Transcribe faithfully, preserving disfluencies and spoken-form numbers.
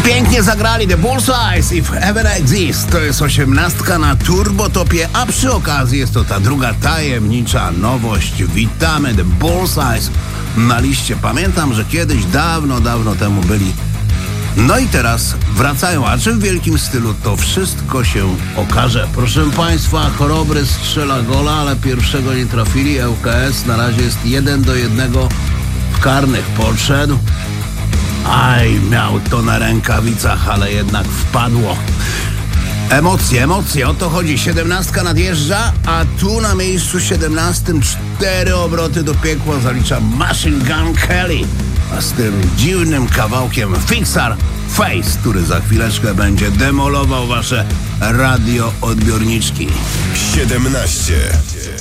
Pięknie zagrali The Bullseyes, If Ever Exist. To jest osiemnastka na Turbotopie, a przy okazji jest to ta druga tajemnicza nowość. Witamy The Bullseyes na liście. Pamiętam, że kiedyś, dawno, dawno temu byli. No i teraz wracają, a czy w wielkim stylu, to wszystko się okaże. Proszę Państwa, Chorobry strzela gola, ale pierwszego nie trafili. L K S na razie jest jeden do jednego w karnych. Podszedł. Aj, miał to na rękawicach, ale jednak wpadło. Emocje, emocje, o to chodzi. Siedemnastka nadjeżdża, a tu na miejscu siedemnastym cztery obroty do piekła zalicza Machine Gun Kelly. A z tym dziwnym kawałkiem Fixer Face, który za chwileczkę będzie demolował wasze radioodbiorniczki. siedemnaście.